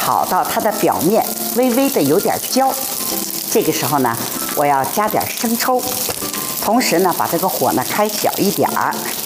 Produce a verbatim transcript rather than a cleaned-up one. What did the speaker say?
炒到它的表面微微的有点焦。这个时候呢，我要加点生抽，同时呢把这个火呢开小一点儿。